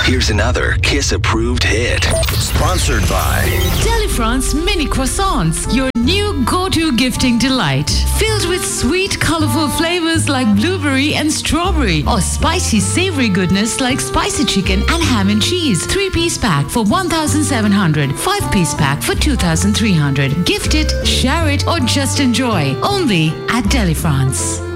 Here's another Kiss-approved hit. Sponsored by Delifrance Mini Croissants, your new go-to gifting delight. Filled with sweet, colorful flavors like blueberry and strawberry, or spicy, savory goodness like spicy chicken and ham and cheese. 3-piece pack for 1,700, 5-piece pack for 2,300. Gift it, share it, or just enjoy. Only at Delifrance.